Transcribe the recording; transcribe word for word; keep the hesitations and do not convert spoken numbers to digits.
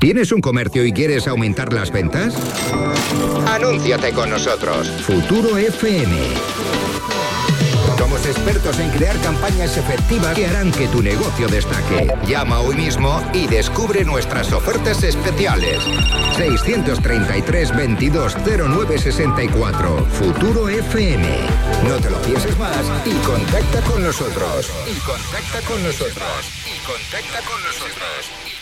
¿Tienes un comercio y quieres aumentar las ventas? Anúnciate con nosotros. Futuro F M. Somos expertos en crear campañas efectivas que harán que tu negocio destaque. Llama hoy mismo y descubre nuestras ofertas especiales. seiscientos treinta y tres, veintidós, cero nueve sesenta y cuatro. Futuro F M. No te lo pienses más y contacta con nosotros. Y contacta con nosotros. Y contacta con nosotros.